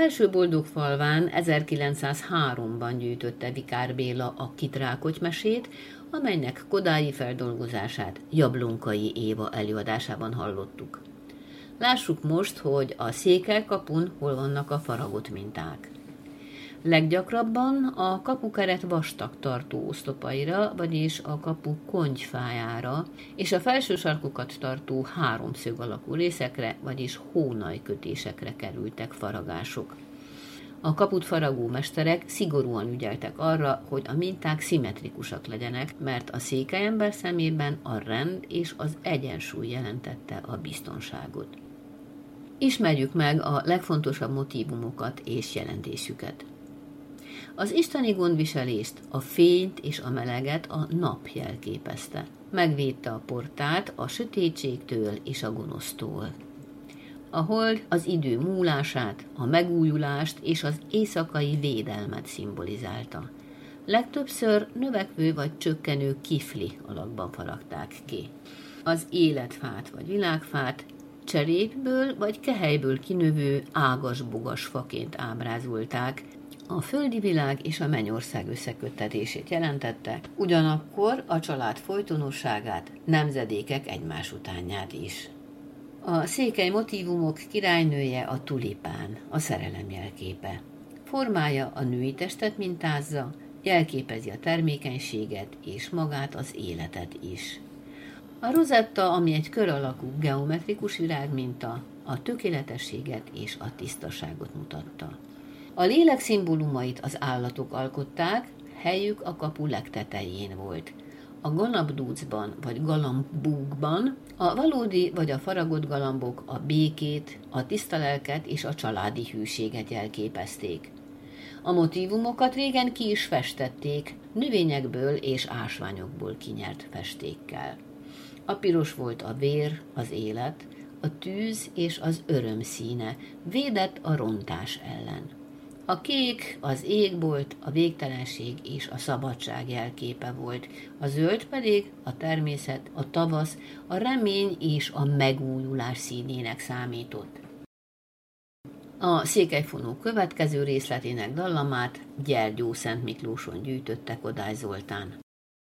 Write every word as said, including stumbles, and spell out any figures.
első boldog falván ezerkilencszázháromban gyűjtötte Vikár Béla a Kitrákoty mesét, amelynek kodályi feldolgozását Jablonkai Éva előadásában hallottuk. Lássuk most, hogy a Székelykapun hol vannak a faragott minták. Leggyakrabban a kapukeret vastag tartó oszlopaira, vagyis a kapu kongyfájára, és a felső sarkukat tartó háromszög alakú részekre, vagyis hónajkötésekre kerültek faragások. A kaput faragó mesterek szigorúan ügyeltek arra, hogy a minták szimmetrikusak legyenek, mert a székelyember szemében a rend és az egyensúly jelentette a biztonságot. Ismerjük meg a legfontosabb motívumokat és jelentésüket. Az isteni gondviselést, a fényt és a meleget a nap jelképezte. Megvédte a portát a sötétségtől és a gonosztól. A hold az idő múlását, a megújulást és az éjszakai védelmet szimbolizálta. Legtöbbször növekvő vagy csökkenő kifli alakban faragták ki. Az életfát vagy világfát cserépből vagy kehelyből kinövő ágas-bogas faként ábrázolták, a földi világ és a mennyország összeköttetését jelentette, ugyanakkor a család folytonosságát, nemzedékek egymás utánját is. A székely motívumok királynője a tulipán, a szerelem jelképe. Formája a női testet mintázza, jelképezi a termékenységet és magát az életet is. A rozetta, ami egy kör alakú geometrikus virágminta, a tökéletességet és a tisztaságot mutatta. A lélek szimbólumait az állatok alkották, helyük a kapu legtetején volt. A galambdúcban vagy galambúkban a valódi vagy a faragott galambok a békét, a tiszta lelket és a családi hűséget jelképezték. A motívumokat régen ki is festették, növényekből és ásványokból kinyert festékkel. A piros volt a vér, az élet, a tűz és az öröm színe, védett a rontás ellen. A kék az égbolt, a végtelenség és a szabadság jelképe volt, a zöld pedig a természet, a tavasz, a remény és a megújulás színének számított. A Székelyfonó következő részletének dallamát Gyergyó Szent Miklóson gyűjtötte Kodály Zoltán.